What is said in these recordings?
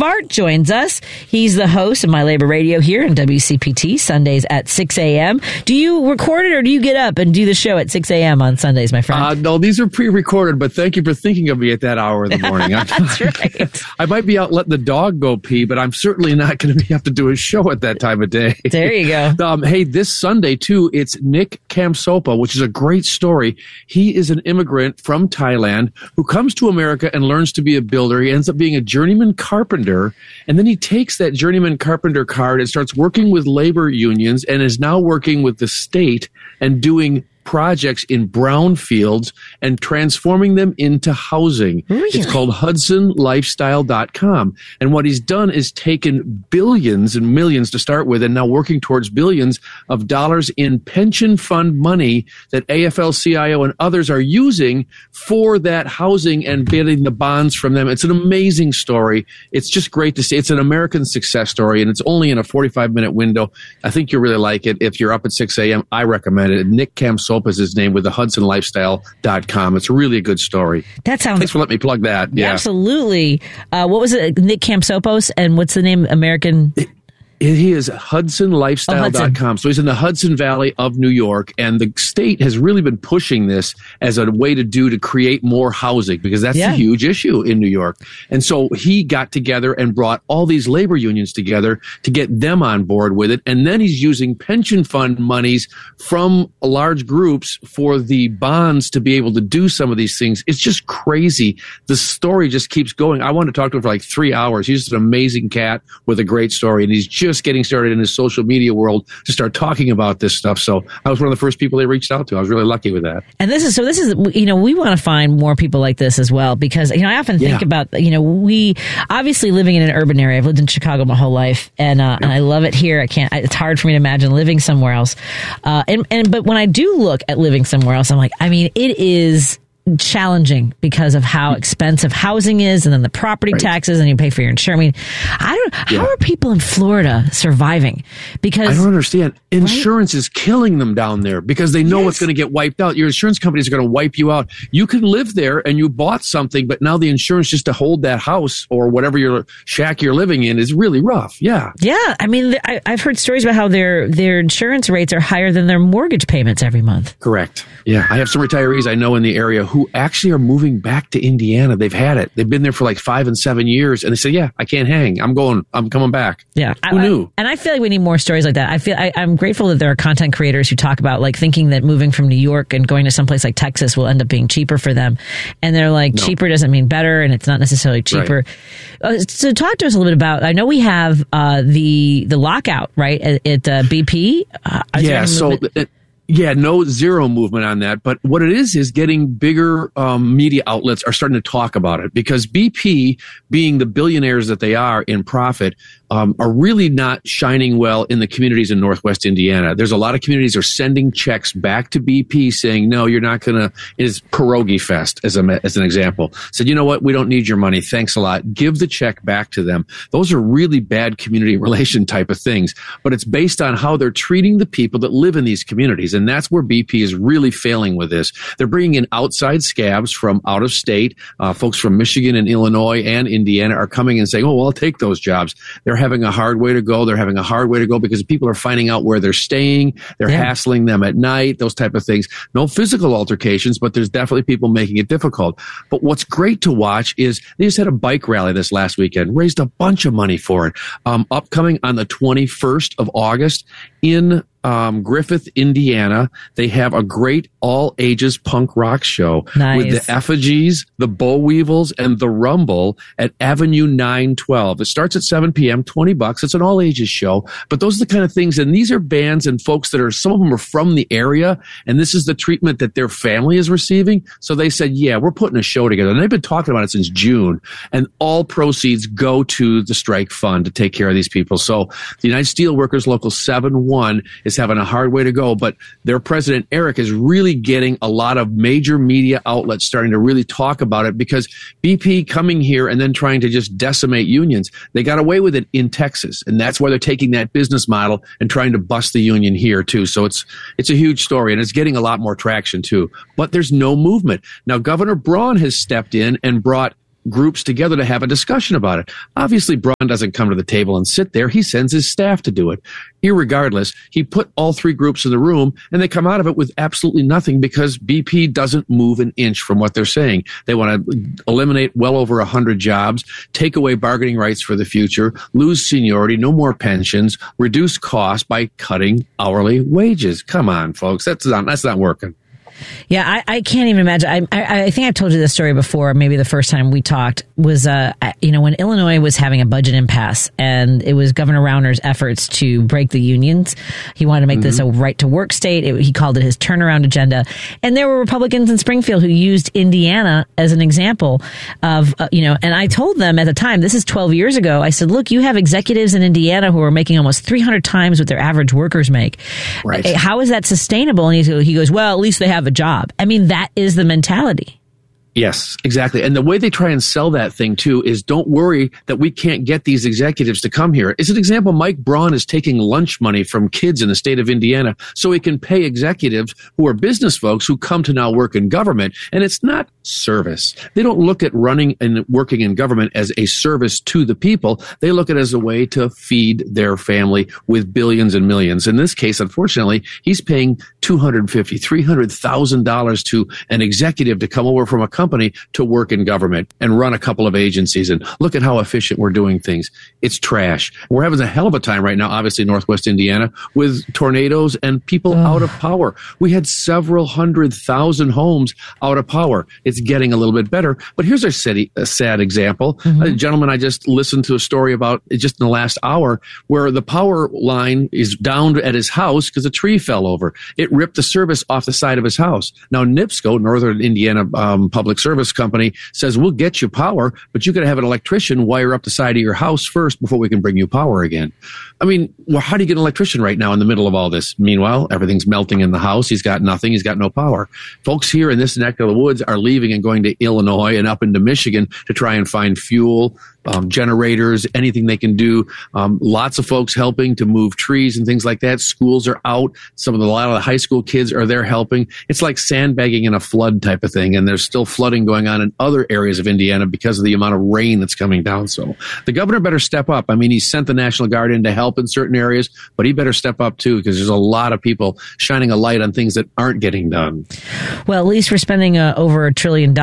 Bart joins us. He's the host of My Labor Radio here in WCPT, Sundays at 6 a.m. Do you record it or do you get up and do the show at 6 a.m. on Sundays, my friend? No, these are pre-recorded, but thank you for thinking of me at that hour in the morning. That's right. I might be out letting the dog go pee, but I'm certainly not going to have to do a show at that time of day. There you go. Hey, this Sunday, too, it's Nick Kamsopa, which is a great story. He is an immigrant from Thailand who comes to America and learns to be a builder. He ends up being a journeyman carpenter, and then he takes that journeyman carpenter card and starts working with labor unions and is now working with the state and doing projects in brownfields and transforming them into housing. Really? It's called HudsonLifestyle.com. And what he's done is taken billions and millions to start with and now working towards billions of dollars in pension fund money that AFL-CIO and others are using for that housing and getting the bonds from them. It's an amazing story. It's just great to see. It's an American success story, and it's only in a 45-minute window. I think you'll really like it. If you're up at 6 a.m., I recommend it. Nick Kamsopa is his name with the HudsonLifestyle.com. It's really a good story. That sounds. Thanks for letting me plug that. Yeah, absolutely. What was it? Nick Kamsopos, and what's the name? American. He is HudsonLifestyle.com. So he's in the Hudson Valley of New York, and the state has really been pushing this as a way to create more housing because that's a huge issue in New York. And so he got together and brought all these labor unions together to get them on board with it. And then he's using pension fund monies from large groups for the bonds to be able to do some of these things. It's just crazy. The story just keeps going. I wanted to talk to him for like 3 hours. He's just an amazing cat with a great story, and he's just getting started in his social media world to start talking about this stuff. So I was one of the first people they reached out to. I was really lucky with that. And this is, we want to find more people like this as well, because, I often think about, we obviously living in an urban area. I've lived in Chicago my whole life, and I love it here. It's hard for me to imagine living somewhere else. But when I do look at living somewhere else, I'm like, it is challenging because of how expensive housing is, and then the property taxes, and you pay for your insurance. How are people in Florida surviving? Because I don't understand. Insurance is killing them down there because they know what's going to get wiped out. Your insurance companies are going to wipe you out. You can live there and you bought something, but now the insurance just to hold that house or whatever your shack you're living in is really rough. Yeah. Yeah. I've heard stories about how their insurance rates are higher than their mortgage payments every month. Correct. Yeah. I have some retirees I know in the area who actually are moving back to Indiana. They've had it. They've been there for like 5 and 7 years. And they say, I can't hang. I'm coming back. Yeah. Who knew? And I feel like we need more stories like that. I'm grateful that there are content creators who talk about like thinking that moving from New York and going to someplace like Texas will end up being cheaper for them. And they're like, cheaper doesn't mean better, and it's not necessarily cheaper. Right. So talk to us a little bit about, I know we have the lockout, right, at BP. Zero movement on that. But what it is getting bigger media outlets are starting to talk about it because BP, being the billionaires that they are in profit, are really not shining well in the communities in Northwest Indiana. There's a lot of communities are sending checks back to BP saying, no, you're not going to. It's Pierogi Fest as an example. Said, you know what? We don't need your money. Thanks a lot. Give the check back to them. Those are really bad community relation type of things. But it's based on how they're treating the people that live in these communities. And that's where BP is really failing with this. They're bringing in outside scabs from out of state. Folks from Michigan and Illinois and Indiana are coming and saying, I'll take those jobs. They're having a hard way to go. They're having a hard way to go because people are finding out where they're staying. They're hassling them at night, those type of things. No physical altercations, but there's definitely people making it difficult. But what's great to watch is they just had a bike rally this last weekend, raised a bunch of money for it. Upcoming on the 21st of August in Griffith, Indiana, they have a great all-ages punk rock show with the Effigies, the Boll Weevils, and the Rumble at Avenue 912. It starts at 7 p.m., $20. It's an all-ages show, but those are the kind of things, and these are bands and folks that are, some of them are from the area, and this is the treatment that their family is receiving. So they said, we're putting a show together, and they've been talking about it since June, and all proceeds go to the strike fund to take care of these people. So the United Steelworkers Local 7-1 is having a hard way to go, but their president, Eric, is really getting a lot of major media outlets starting to really talk about it because BP coming here and then trying to just decimate unions, they got away with it in Texas, and that's why they're taking that business model and trying to bust the union here too. So it's a huge story, and it's getting a lot more traction too, but there's no movement. Now, Governor Braun has stepped in and brought groups together to have a discussion about it. Obviously, Braun doesn't come to the table and sit there. He sends his staff to do it. Irregardless, he put all three groups in the room, and they come out of it with absolutely nothing because BP doesn't move an inch from what they're saying. They want to eliminate well over 100 jobs, take away bargaining rights for the future, lose seniority, no more pensions, reduce costs by cutting hourly wages. Come on, folks. That's not working. Yeah, I can't even imagine. I think I've told you this story before. Maybe the first time we talked was, when Illinois was having a budget impasse, and it was Governor Rauner's efforts to break the unions. He wanted to make this a right to work state. He called it his turnaround agenda. And there were Republicans in Springfield who used Indiana as an example of, and I told them at the time, this is 12 years ago. I said, look, you have executives in Indiana who are making almost 300 times what their average workers make. Right. How is that sustainable? And he goes, well, at least they have a job. I mean, that is the mentality. Yes, exactly. And the way they try and sell that thing, too, is don't worry that we can't get these executives to come here. As an example, Mike Braun is taking lunch money from kids in the state of Indiana so he can pay executives who are business folks who come to now work in government. And it's not service. They don't look at running and working in government as a service to the people. They look at it as a way to feed their family with billions and millions. In this case, unfortunately, he's paying $250,000, $300,000 to an executive to come over from a company to work in government and run a couple of agencies and look at how efficient we're doing things. It's trash. We're having a hell of a time right now, obviously, in Northwest Indiana with tornadoes and people out of power. We had several 100,000 homes out of power. It's getting a little bit better. But here's a sad example. A gentleman I just listened to a story about just in the last hour where the power line is down at his house because a tree fell over. It ripped the service off the side of his house. Now, NIPSCO, Northern Indiana Public Service Company, says we'll get you power, but you got to have an electrician wire up the side of your house first before we can bring you power again. I mean, well, how do you get an electrician right now in the middle of all this? Meanwhile, everything's melting in the house. He's got nothing. He's got no power. Folks here in this neck of the woods are leaving and going to Illinois and up into Michigan to try and find fuel, generators, anything they can do. Lots of folks helping to move trees and things like that. Schools are out. A lot of the high school kids are there helping. It's like sandbagging in a flood type of thing. And there's still flooding going on in other areas of Indiana because of the amount of rain that's coming down. So the governor better step up. I mean, he sent the National Guard in to help in certain areas, but he better step up too, because there's a lot of people shining a light on things that aren't getting done. Well, at least we're spending over $1 trillion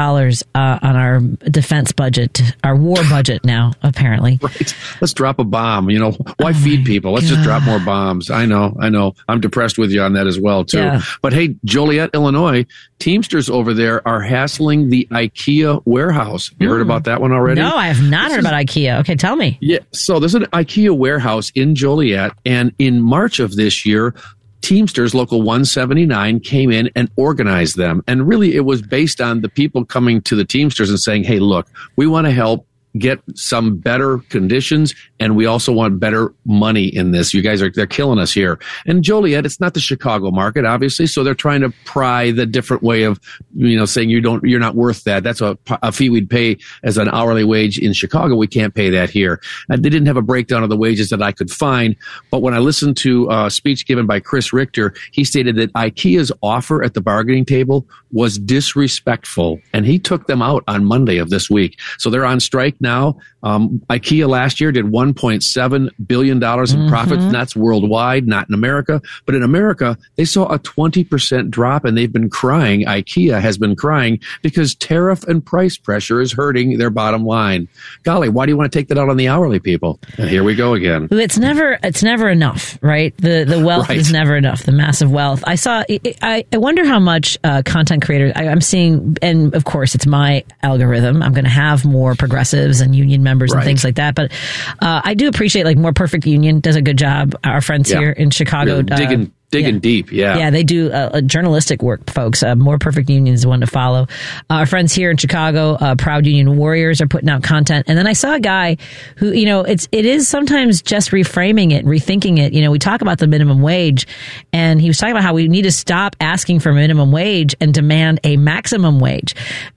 on our defense budget, our war budget now, apparently. Right. Let's drop a bomb. Why feed people? Let's just drop more bombs. I know. I'm depressed with you on that as well, too. Yeah. But hey, Joliet, Illinois, Teamsters over there are hassling the IKEA warehouse. You heard about that one already? No, I have not heard about IKEA. Okay, tell me. Yeah. So there's an IKEA warehouse in Joliet, and in March of this year, Teamsters Local 179 came in and organized them. And really, it was based on the people coming to the Teamsters and saying, hey, look, we want to help get some better conditions, and we also want better money in this. You guys they're killing us here. And Joliet, it's not the Chicago market, obviously, so they're trying to pry the different way of, saying you're not worth that. That's a fee we'd pay as an hourly wage in Chicago. We can't pay that here. And they didn't have a breakdown of the wages that I could find, but when I listened to a speech given by Chris Richter, he stated that IKEA's offer at the bargaining table was disrespectful, and he took them out on Monday of this week. So they're on strike now. IKEA last year did $1.7 billion in profits. And that's worldwide, not in America. But in America, they saw a 20% drop, and they've been crying. IKEA has been crying because tariff and price pressure is hurting their bottom line. Golly, why do you want to take that out on the hourly people? And here we go again. It's never enough, right? The wealth is never enough, the massive wealth. I wonder how much content creators, I'm seeing, and of course it's my algorithm, I'm going to have more progressives and union members and things like that. But I do appreciate, like, More Perfect Union does a good job. Our friends here in Chicago. Digging deep, yeah. Yeah, they do journalistic work, folks. More Perfect Union is the one to follow. Our friends here in Chicago, Proud Union Warriors, are putting out content. And then I saw a guy who, it is sometimes just reframing it, rethinking it. We talk about the minimum wage, and he was talking about how we need to stop asking for minimum wage and demand a maximum wage.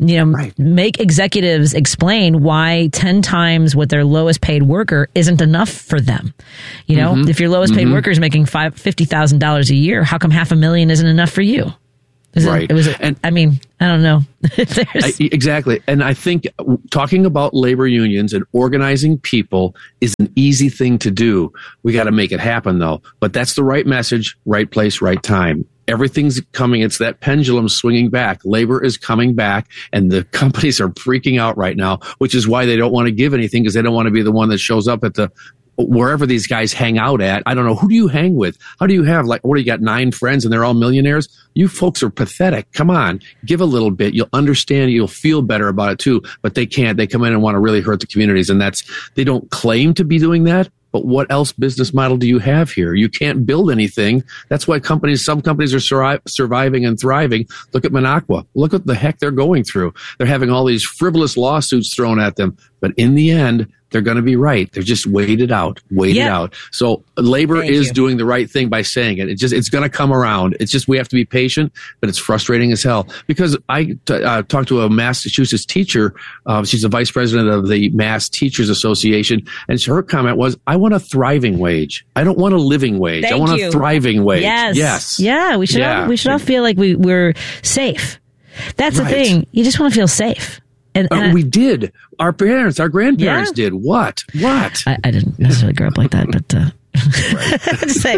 Make executives explain why 10 times what their lowest paid worker isn't enough for them. If your lowest paid worker is making $50,000 a year, how come $500,000 isn't enough for you? Right. I don't know. Exactly. And I think talking about labor unions and organizing people is an easy thing to do. We got to make it happen, though. But that's the right message, right place, right time. Everything's coming. It's that pendulum swinging back. Labor is coming back, and the companies are freaking out right now, which is why they don't want to give anything, because they don't want to be the one that shows up at wherever these guys hang out at. I don't know. Who do you hang with? How do you have, what do you got, 9 friends and they're all millionaires? You folks are pathetic. Come on, give a little bit. You'll understand. You'll feel better about it too. But they can't. They come in and want to really hurt the communities. And they don't claim to be doing that. But what else business model do you have here? You can't build anything. That's why some companies are surviving and thriving. Look at Minocqua. Look what the heck they're going through. They're having all these frivolous lawsuits thrown at them. But in the end, they're going to be right. They're just wait it out. So labor is doing the right thing by saying it. It's going to come around. It's just, we have to be patient, but it's frustrating as hell. Because I talked to a Massachusetts teacher. She's the vice president of the Mass Teachers Association. And her comment was, I want a thriving wage. I don't want a living wage. I want a thriving wage. Yes. Yeah. We should all feel like we're safe. That's the thing. You just want to feel safe. And we did. Our parents, our grandparents did. What? I didn't necessarily grow up like that, but just say,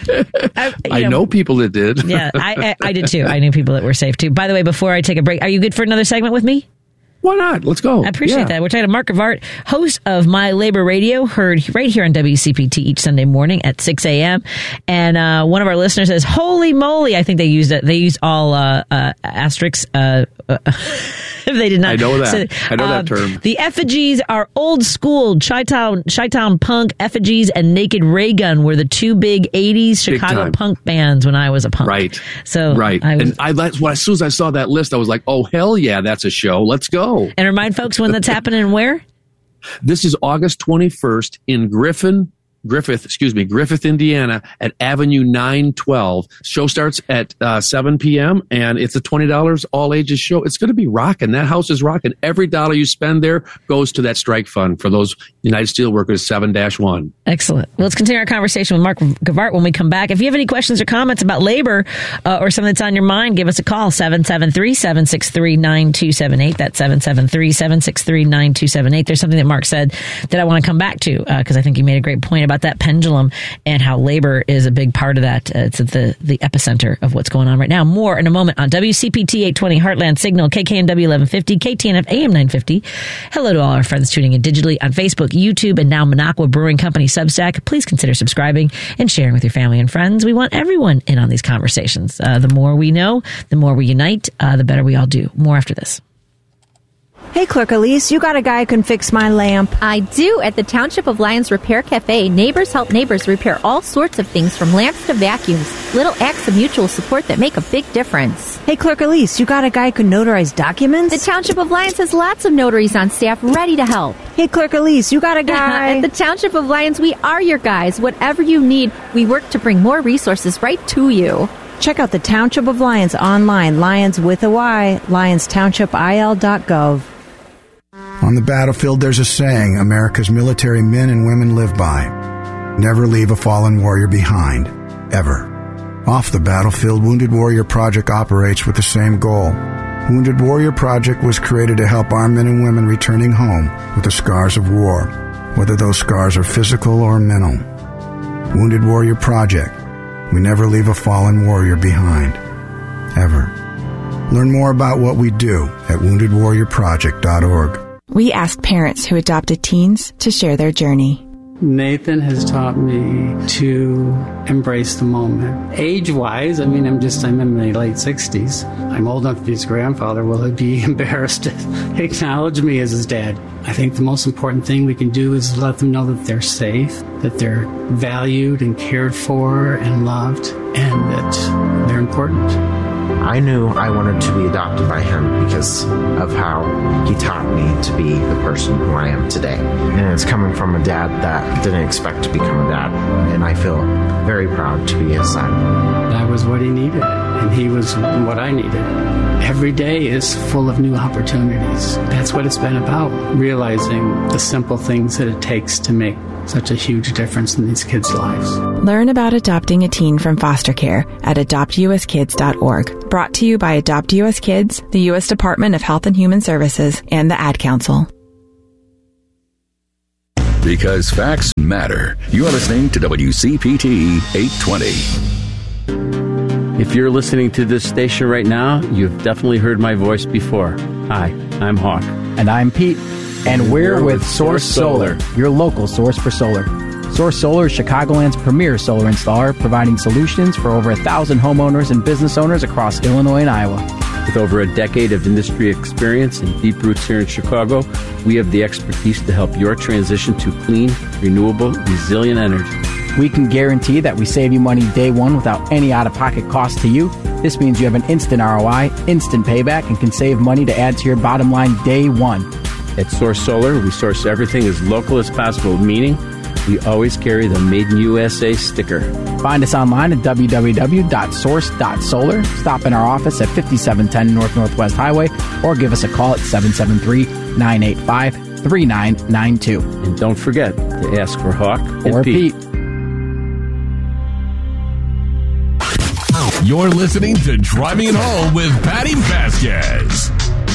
I know people that did. Yeah, I did too. I knew people that were safe too. By the way, before I take a break, are you good for another segment with me? Why not? Let's go. I appreciate that. We're talking to Mark Gavart, host of My Labor Radio, heard right here on WCPT each Sunday morning at 6 a.m. And one of our listeners says, holy moly. I think they used it. They used all asterisks. They did not. I know that. I know that term. The effigies are old school. Chi-Town Punk, Effigies, and Naked Ray Gun were the 2 big 80s Chicago punk bands when I was a punk. Right. So as soon as I saw that list, I was like, oh, hell yeah, that's a show. Let's go. And remind folks when that's happening and where? This is August 21st in Griffith, Indiana at Avenue 912. Show starts at 7 p.m. and it's a $20 all ages show. It's going to be rocking. That house is rocking. Every dollar you spend there goes to that strike fund for those United Steelworkers 7-1. Excellent. Well, let's continue our conversation with Mark Gavart when we come back. If you have any questions or comments about labor or something that's on your mind, give us a call, 773-763-9278. That's 773-763-9278. There's something that Mark said that I want to come back to because I think you made a great point about that pendulum and how labor is a big part of that. It's at the epicenter of what's going on right now. More in a moment on WCPT 820 Heartland Signal, KKNW 1150, KTNF AM 950. Hello to all our friends tuning in digitally on Facebook, YouTube, and now Minocqua Brewing Company Substack. Please consider subscribing and sharing with your family and friends. We want everyone in on these conversations. The more we know, the more we unite, the better we all do. More after this. Hey, Clerk Elise, you got a guy who can fix my lamp. I do. At the Township of Lyons Repair Cafe, neighbors help neighbors repair all sorts of things from lamps to vacuums. Little acts of mutual support that make a big difference. Hey, Clerk Elise, you got a guy who can notarize documents? The Township of Lyons has lots of notaries on staff ready to help. Hey, Clerk Elise, you got a guy? At the Township of Lyons, we are your guys. Whatever you need, we work to bring more resources right to you. Check out the Township of Lyons online, Lyons with a Y, LyonsTownshipIL.gov. On the battlefield, there's a saying America's military men and women live by. Never leave a fallen warrior behind, ever. Off the battlefield, Wounded Warrior Project operates with the same goal. Wounded Warrior Project was created to help our men and women returning home with the scars of war, whether those scars are physical or mental. Wounded Warrior Project. We never leave a fallen warrior behind, ever. Learn more about what we do at woundedwarriorproject.org. We ask parents who adopted teens to share their journey. Nathan has taught me to embrace the moment. Age-wise, I'm in my late 60s. I'm old enough to be his grandfather. Will he be embarrassed to acknowledge me as his dad? I think the most important thing we can do is let them know that they're safe, that they're valued and cared for and loved, and that they're important. I knew I wanted to be adopted by him because of how he taught me to be the person who I am today. And it's coming from a dad that didn't expect to become a dad. And I feel very proud to be his son. I was what he needed, and he was what I needed. Every day is full of new opportunities. That's what it's been about, realizing the simple things that it takes to make such a huge difference in these kids' lives. Learn about adopting a teen from foster care at adoptuskids.org. Brought to you by Adopt US Kids, the U.S. Department of Health and Human Services, and the Ad Council. Because facts matter. You are listening to WCPT 820. If you're listening to this station right now, you've definitely heard my voice before. Hi, I'm Hawk. And I'm Pete. And we're with Source Solar, your local source for solar. Source Solar is Chicagoland's premier solar installer, providing solutions for over 1,000 homeowners and business owners across Illinois and Iowa. With over a decade of industry experience and deep roots here in Chicago, we have the expertise to help your transition to clean, renewable, resilient energy. We can guarantee that we save you money day one without any out-of-pocket cost to you. This means you have an instant ROI, instant payback, and can save money to add to your bottom line day one. At Source Solar, we source everything as local as possible, meaning we always carry the Made in USA sticker. Find us online at www.source.solar. Stop in our office at 5710 North Northwest Highway or give us a call at 773-985-3992. And don't forget to ask for Hawk or Pete. You're listening to Driving It Home with Patty Vasquez.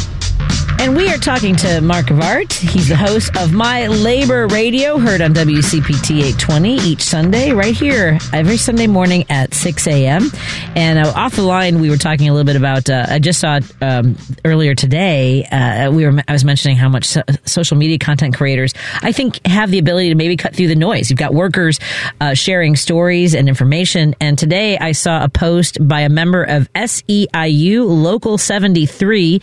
And we are talking to Mark Vart. He's the host of My Labor Radio, heard on WCPT 820 each Sunday, right here, every Sunday morning at 6 a.m. And off the line, we were talking a little bit about, I just saw earlier today, I was mentioning how much social media content creators, I think, have the ability to maybe cut through the noise. You've got workers sharing stories and information. And today I saw a post by a member of SEIU Local 73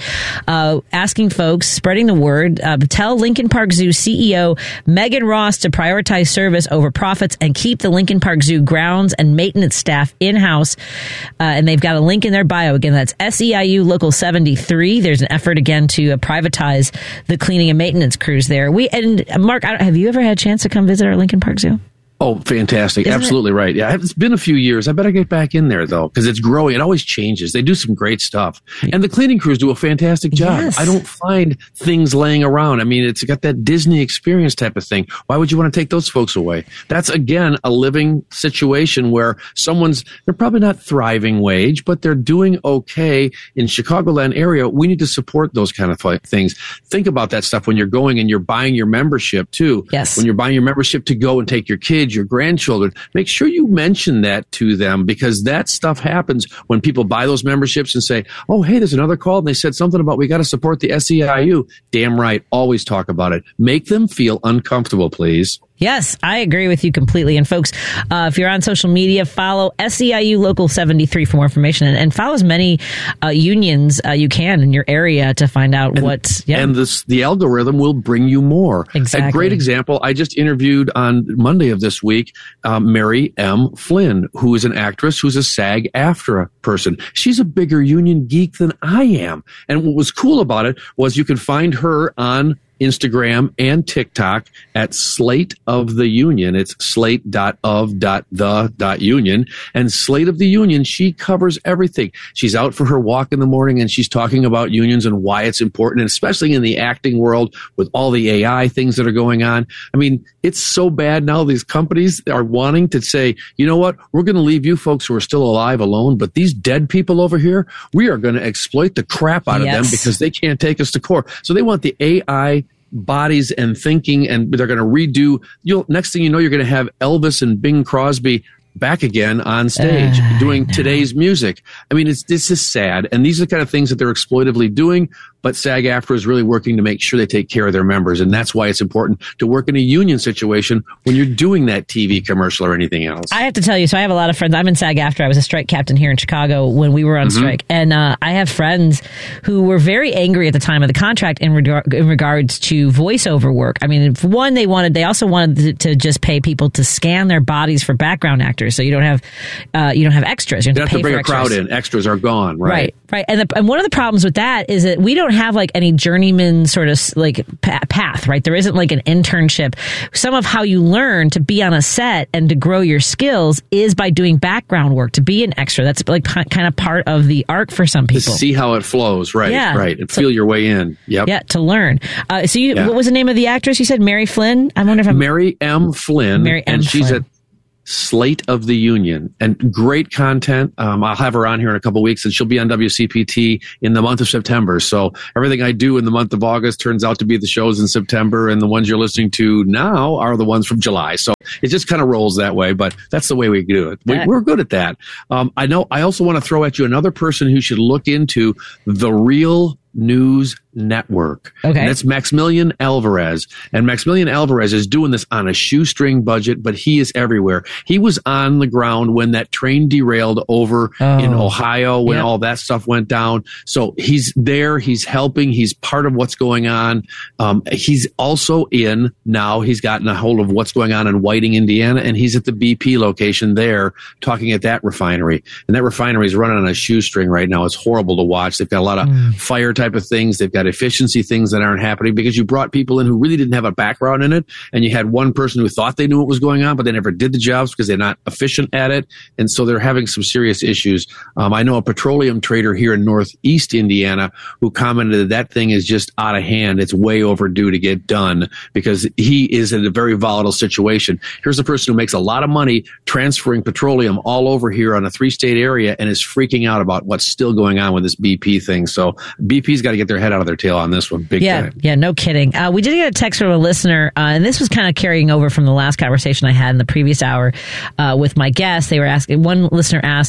asking folks, spreading the word, tell Lincoln Park Zoo CEO Megan Ross to prioritize service over profits and keep the Lincoln Park Zoo grounds and maintenance staff in-house. And they've got a link in their bio. Again, that's SEIU Local 73. There's an effort, again, to privatize the cleaning and maintenance crews there. And Mark, have you ever had a chance to come visit our Lincoln Park Zoo? Oh, fantastic. Absolutely right. Yeah, it's been a few years. I better get back in there, though, because it's growing. It always changes. They do some great stuff. And the cleaning crews do a fantastic job. Yes. I don't find things laying around. I mean, it's got that Disney experience type of thing. Why would you want to take those folks away? That's, again, a living situation where they're probably not thriving wage, but they're doing okay in Chicagoland area. We need to support those kind of things. Think about that stuff when you're going and you're buying your membership, too. Yes. When you're buying your membership to go and take your kids, your grandchildren, make sure you mention that to them, because that stuff happens when people buy those memberships and say, oh, hey, there's another call and they said something about we got to support the SEIU. Damn right. Always talk about it. Make them feel uncomfortable, please. Yes, I agree with you completely. And folks, if you're on social media, follow SEIU Local 73 for more information, and follow as many unions you can in your area to find out what's... Yeah. And the algorithm will bring you more. Exactly. A great example, I just interviewed on Monday of this week, Mary M. Flynn, who is an actress who's a SAG-AFTRA person. She's a bigger union geek than I am. And what was cool about it was you can find her on Instagram and TikTok at Slate of the Union. It's slate.of.the.union. And Slate of the Union, she covers everything. She's out for her walk in the morning and she's talking about unions and why it's important, and especially in the acting world with all the AI things that are going on. I mean, it's so bad now. These companies are wanting to say, you know what, we're going to leave you folks who are still alive alone, but these dead people over here, we are going to exploit the crap out of them because they can't take us to court. So they want the AI bodies and thinking, and they're going to redo. Next thing you know, you're going to have Elvis and Bing Crosby back again on stage doing today's music. I mean, this is sad. And these are the kind of things that they're exploitively doing. But SAG-AFTRA is really working to make sure they take care of their members. And that's why it's important to work in a union situation when you're doing that TV commercial or anything else. I have to tell you, so I have a lot of friends. I'm in SAG-AFTRA. I was a strike captain here in Chicago when we were on strike. And I have friends who were very angry at the time of the contract in regards to voiceover work. I mean, for one, they also wanted to just pay people to scan their bodies for background actors. So you don't have extras. You have to bring a crowd in. Extras are gone, right? Right. And one of the problems with that is that we don't have like any journeyman sort of like path, right? There isn't like an internship. Some of how you learn to be on a set and to grow your skills is by doing background work, to be an extra. That's like kind of part of the arc for some people. To see how it flows, right? Yeah. Right, and feel your way in. Yep. Yeah, to learn. What was the name of the actress? You said Mary Flynn. I wonder if Mary M. Flynn, she's at Slate of the Union, and great content. I'll have her on here in a couple of weeks, and she'll be on WCPT in the month of September. So everything I do in the month of August turns out to be the shows in September, and the ones you're listening to now are the ones from July. So it just kind of rolls that way, but that's the way we do it. We're good at that. I know. I also want to throw at you another person who should look into the Real News Network. Okay. And that's Maximilian Alvarez. And Maximilian Alvarez is doing this on a shoestring budget, but he is everywhere. He was on the ground when that train derailed over in Ohio, when all that stuff went down. So he's there. He's helping. He's part of what's going on. He's also he's gotten a hold of what's going on in Whiting, Indiana, and he's at the BP location there talking at that refinery. And that refinery is running on a shoestring right now. It's horrible to watch. They've got a lot of fire type of things. They've got efficiency things that aren't happening because you brought people in who really didn't have a background in it, and you had one person who thought they knew what was going on, but they never did the jobs because they're not efficient at it, and so they're having some serious issues. I know a petroleum trader here in Northeast Indiana who commented that thing is just out of hand. It's way overdue to get done because he is in a very volatile situation. Here's a person who makes a lot of money transferring petroleum all over here on a 3-state area and is freaking out about what's still going on with this BP thing. So BP's got to get their head out of their tail on this one, big time. Yeah, no kidding. We did get a text from a listener, and this was kind of carrying over from the last conversation I had in the previous hour with my guest. They were asking. One listener asked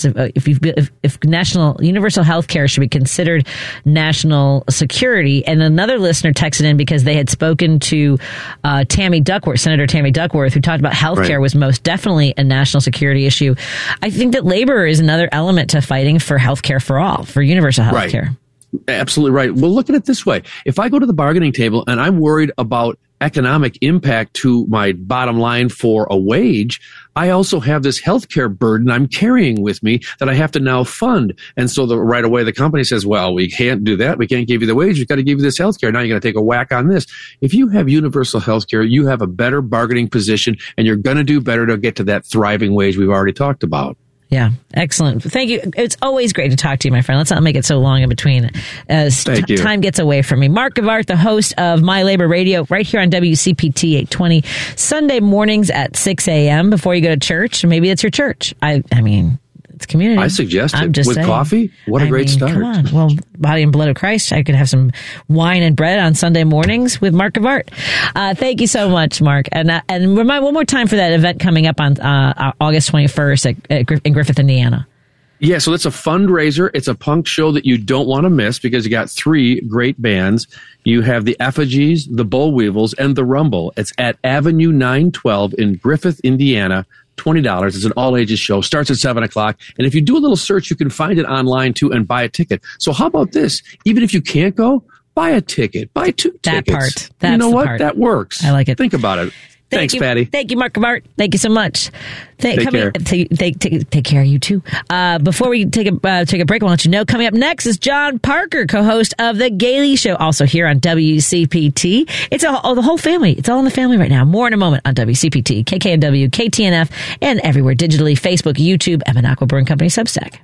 if national universal health care should be considered national security, and another listener texted in because they had spoken to Tammy Duckworth, Senator Tammy Duckworth, who talked about health care was most definitely a national security issue. I think that labor is another element to fighting for health care for all, for universal health care. Absolutely right. Well, look at it this way. If I go to the bargaining table and I'm worried about economic impact to my bottom line for a wage, I also have this healthcare burden I'm carrying with me that I have to now fund. And so right away the company says, well, we can't do that. We can't give you the wage. We've got to give you this healthcare. Now you're going to take a whack on this. If you have universal healthcare, you have a better bargaining position, and you're going to do better to get to that thriving wage we've already talked about. Yeah, excellent. Thank you. It's always great to talk to you, my friend. Let's not make it so long in between as time gets away from me. Mark Gavart, the host of My Labor Radio, right here on WCPT 820, Sunday mornings at 6 a.m. before you go to church. Maybe it's your church. I mean, it's community. I suggest it. I'm just with saying. Coffee. What a great start. Come on. Well, body and blood of Christ. I could have some wine and bread on Sunday mornings with Mark Gavart. Thank you so much, Mark. And remind one more time for that event coming up on August 21st in Griffith, Indiana. Yeah, so it's a fundraiser. It's a punk show that you don't want to miss because you got 3 great bands. You have the Effigies, the Boll Weevils, and the Rumble. It's at Avenue 912 in Griffith, Indiana. $20. It's an all-ages show. Starts at 7 o'clock. And if you do a little search, you can find it online, too, and buy a ticket. So how about this? Even if you can't go, buy a ticket. Buy 2 tickets. That part. That's you know what? Part. That works. I like it. Think about it. Thanks, Patty. Thank you, Mark Gavart. Thank you so much. Take care. Take care of you, too. Before we take a break, I'll let you know, coming up next is John Parker, co-host of The Gailey Show, also here on WCPT. It's the whole family. It's all in the family right now. More in a moment on WCPT, KKNW, KTNF, and everywhere digitally, Facebook, YouTube, and Minocqua Brewing Company Substack.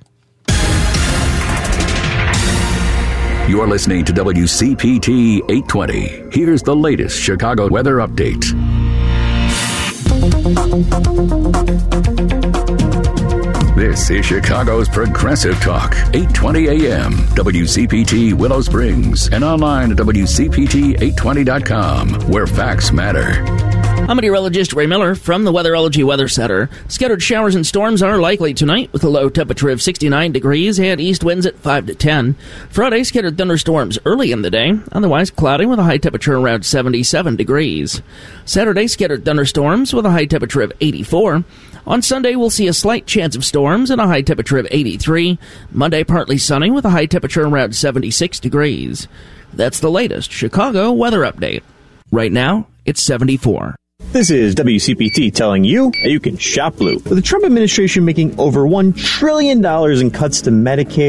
You're listening to WCPT 820. Here's the latest Chicago weather update. This is Chicago's Progressive Talk, 820 AM, WCPT Willow Springs, and online at WCPT820.com, where facts matter. I'm meteorologist Ray Miller from the Weatherology Weather Center. Scattered showers and storms are likely tonight with a low temperature of 69 degrees and east winds at 5 to 10. Friday, scattered thunderstorms early in the day, otherwise cloudy with a high temperature around 77 degrees. Saturday, scattered thunderstorms with a high temperature of 84. On Sunday, we'll see a slight chance of storms and a high temperature of 83. Monday, partly sunny with a high temperature around 76 degrees. That's the latest Chicago weather update. Right now, it's 74. This is WCPT telling you that you can shop blue. With the Trump administration making over $1 trillion in cuts to Medicaid,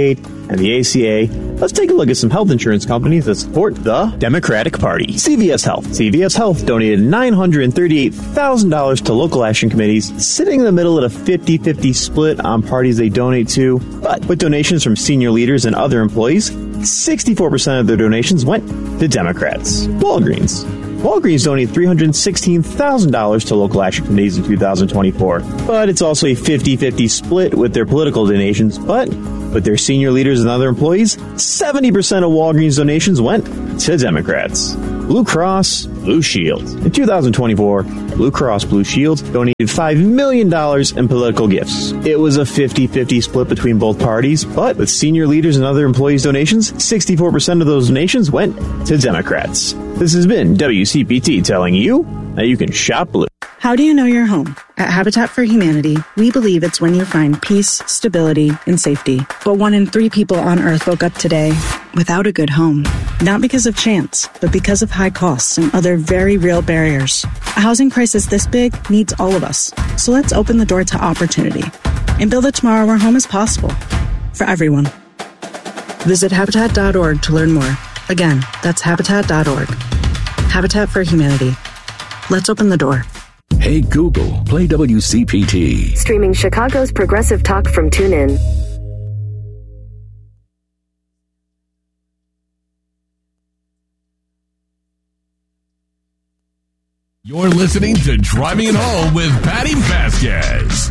and the ACA, let's take a look at some health insurance companies that support the Democratic Party. CVS Health. CVS Health donated $938,000 to local action committees, sitting in the middle at a 50-50 split on parties they donate to. But with donations from senior leaders and other employees, 64% of their donations went to Democrats. Walgreens donated $316,000 to local action committees in 2024. But it's also a 50-50 split with their political donations. But with their senior leaders and other employees, 70% of Walgreens donations went to Democrats. Blue Cross Blue Shield. In 2024, Blue Cross Blue Shield donated $5 million in political gifts. It was a 50-50 split between both parties, but with senior leaders and other employees' donations, 64% of those donations went to Democrats. This has been WCPT telling you that you can shop blue. How do you know you're home? At Habitat for Humanity, we believe it's when you find peace, stability, and safety. But 1 in 3 people on Earth woke up today without a good home. Not because of chance, but because of high costs and other very real barriers. A housing crisis this big needs all of us. So let's open the door to opportunity and build a tomorrow where home is possible for everyone. Visit Habitat.org to learn more. Again, that's Habitat.org. Habitat for Humanity. Let's open the door. Hey Google, play WCPT. Streaming Chicago's progressive talk from TuneIn. You're listening to Driving It Home with Patty Vasquez.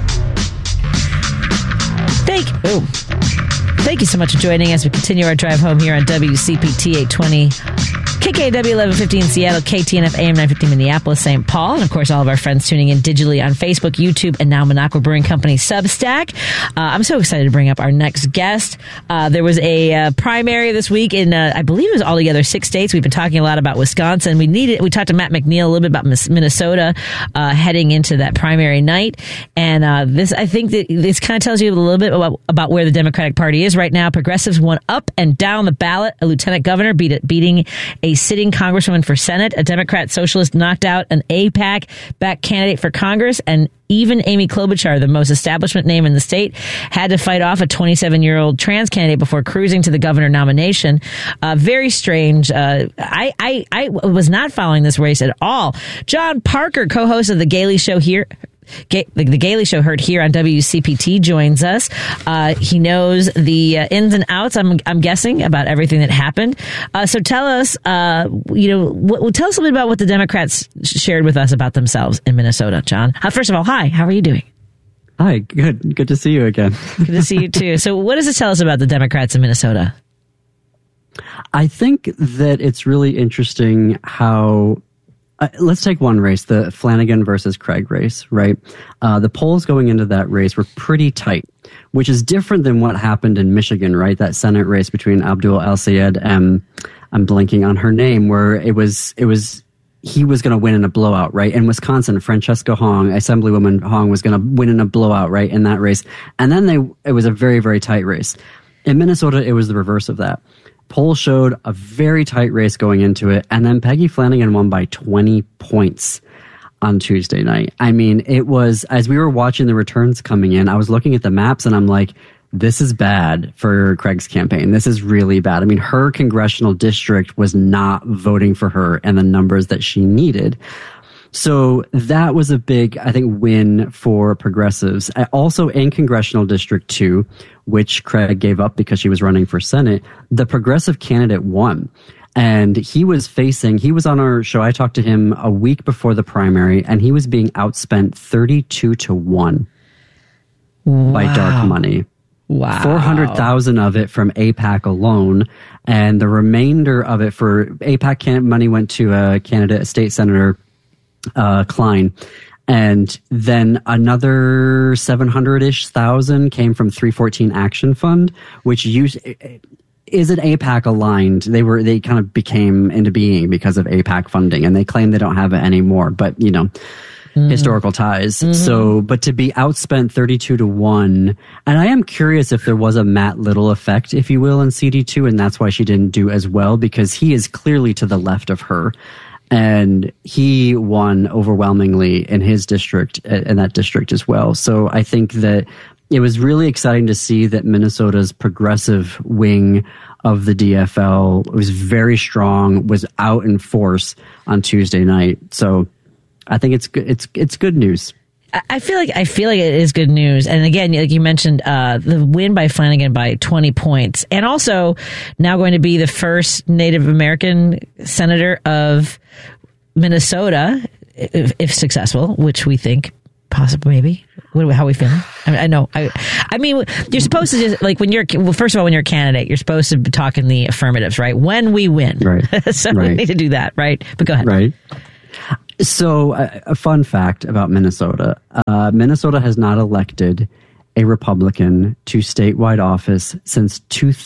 Thank you so much for joining us. We continue our drive home here on WCPT 820. KKW 1150 in Seattle, KTNF AM 950 Minneapolis, St. Paul, and of course all of our friends tuning in digitally on Facebook, YouTube, and now Minocqua Brewing Company Substack. I'm so excited to bring up our next guest. There was a primary this week in, I believe it was altogether 6 states. We've been talking a lot about Wisconsin. We talked to Matt McNeil a little bit about Minnesota heading into that primary night. And I think that this kind of tells you a little bit about where the Democratic Party is right now. Progressives won up and down the ballot. A lieutenant governor beating a sitting congresswoman for Senate. A Democrat socialist knocked out an AIPAC-backed candidate for Congress, and even Amy Klobuchar, the most establishment name in the state, had to fight off a 27-year-old trans candidate before cruising to the governor nomination. Very strange. I was not following this race at all. John Parker, co-host of The Gailey Show here. The Gailey Show heard here on WCPT joins us. He knows the ins and outs, I'm guessing, about everything that happened. So tell us, tell us a little bit about what the Democrats shared with us about themselves in Minnesota, John. First of all, hi, how are you doing? Hi, good. Good to see you again. Good to see you too. So what does it tell us about the Democrats in Minnesota? I think that it's really interesting how... let's take one race, the Flanagan versus Craig race, right? The polls going into that race were pretty tight, which is different than what happened in Michigan, right? That Senate race between Abdul El-Sayed and I'm blanking on her name, where he was going to win in a blowout, right? In Wisconsin, Francesca Hong, Assemblywoman Hong, was going to win in a blowout, right, in that race. And then it was a very, very tight race. In Minnesota, it was the reverse of that. Polls showed a very tight race going into it, and then Peggy Flanagan won by 20 points on Tuesday night. I mean, it was, as we were watching the returns coming in, I was looking at the maps and I'm like, this is bad for Craig's campaign. This is really bad. I mean, her congressional district was not voting for her and the numbers that she needed. So that was a big, I think, win for progressives. Also in Congressional District 2, which Craig gave up because she was running for Senate, the progressive candidate won. And he was on our show. I talked to him a week before the primary, and he was being outspent 32-1 by dark money. Wow. 400,000 of it from AIPAC alone, and the remainder of it for AIPAC money went to a candidate, a state senator, Klein, and then another 700-ish thousand came from 314 Action Fund, which is an AIPAC aligned. They kind of became into being because of AIPAC funding, and they claim they don't have it anymore, but historical ties. Mm-hmm. So, but to be outspent 32-1, and I am curious if there was a Matt Little effect, if you will, in CD2, and that's why she didn't do as well, because he is clearly to the left of her. And he won overwhelmingly in his district, in that district as well. So I think that it was really exciting to see that Minnesota's progressive wing of the DFL was very strong, was out in force on Tuesday night. So I think it's good news. I feel like it is good news. And again, like you mentioned, the win by Flanagan by 20 points, and also now going to be the first Native American senator of Minnesota, if successful, which we think possibly, maybe. How are we feeling? I know. I mean, you're supposed to just, like, first of all, when you're a candidate, you're supposed to talk in the affirmatives, right? When we win. Right. So we need to do that, right? But go ahead. Right. So a fun fact about Minnesota. Minnesota has not elected a Republican to statewide office since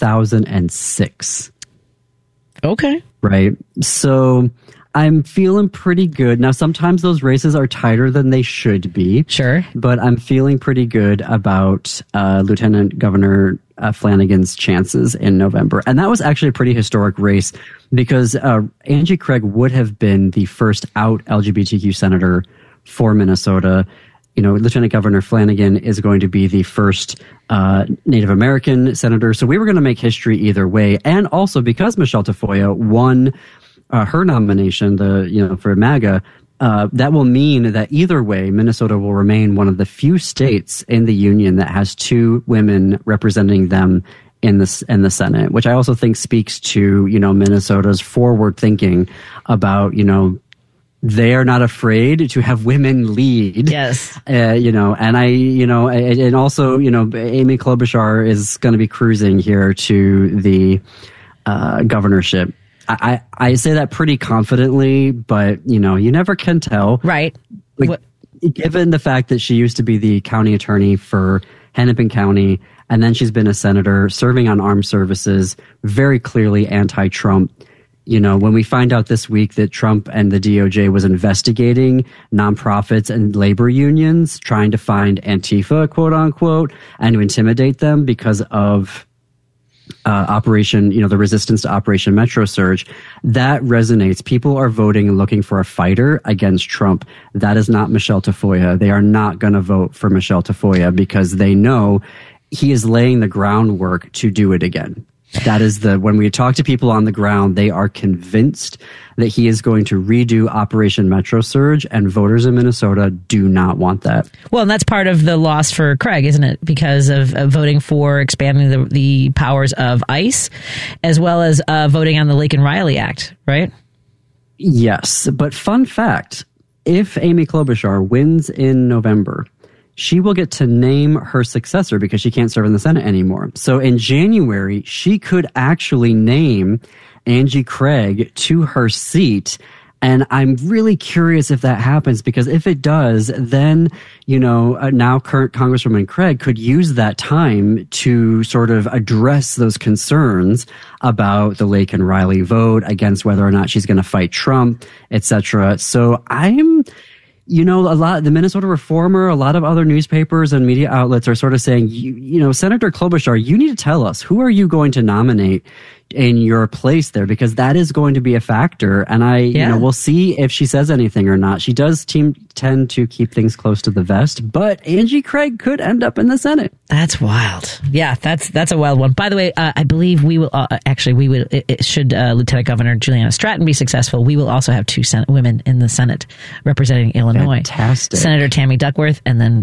2006. Okay. Right. So I'm feeling pretty good. Now, sometimes those races are tighter than they should be. Sure. But I'm feeling pretty good about Lieutenant Governor Flanagan's chances in November. And that was actually a pretty historic race because Angie Craig would have been the first out LGBTQ senator for Minnesota. You know, Lieutenant Governor Flanagan is going to be the first Native American senator. So we were going to make history either way. And also because Michelle Tafoya won her nomination, for MAGA, that will mean that either way, Minnesota will remain one of the few states in the union that has two women representing them in the Senate, which I also think speaks to, Minnesota's forward thinking about, they are not afraid to have women lead. Yes. And also, Amy Klobuchar is going to be cruising here to the governorship. I say that pretty confidently, but, you never can tell. Right. Given the fact that she used to be the county attorney for Hennepin County, and then she's been a senator serving on armed services, very clearly anti-Trump. When we find out this week that Trump and the DOJ was investigating nonprofits and labor unions, trying to find Antifa, quote unquote, and to intimidate them because of the resistance to Operation Metro Surge, that resonates. People are voting and looking for a fighter against Trump. That is not Michelle Tafoya. They are not going to vote for Michelle Tafoya because they know he is laying the groundwork to do it again. That is when we talk to people on the ground, they are convinced that he is going to redo Operation Metro Surge, and voters in Minnesota do not want that. Well, and that's part of the loss for Craig, isn't it? Because of voting for expanding the powers of ICE, as well as voting on the Laken Riley Act, right? Yes, but fun fact, if Amy Klobuchar wins in November, she will get to name her successor because she can't serve in the Senate anymore. So in January, she could actually name Angie Craig to her seat. And I'm really curious if that happens, because if it does, then, now current Congresswoman Craig could use that time to sort of address those concerns about the Laken Riley vote, against whether or not she's going to fight Trump, etc. So the Minnesota Reformer, a lot of other newspapers and media outlets are sort of saying, Senator Klobuchar, you need to tell us, who are you going to nominate in your place there? Because that is going to be a factor. And we'll see if she says anything or not. She does tend to keep things close to the vest, but Angie Craig could end up in the Senate. That's wild. Yeah, that's a wild one. By the way, I believe we will should Lieutenant Governor Juliana Stratton be successful, we will also have two women in the Senate representing Illinois. Fantastic. Senator Tammy Duckworth, and then